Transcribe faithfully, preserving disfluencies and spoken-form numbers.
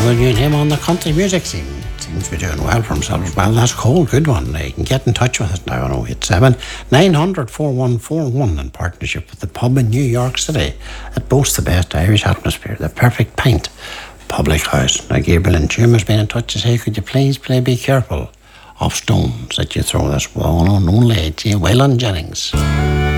good new name on the country music scene. Seems to be doing well for himself. Well, that's Cole, good one. You can get in touch with us now on oh eight seven, nine hundred, four one four one in partnership with the pub in New York City that boasts the best Irish atmosphere, the Perfect Pint Public House. Now, Gabriel and Jim has been in touch to say, could you please play Be Careful of Stones that you throw this one on only to Waylon Jennings.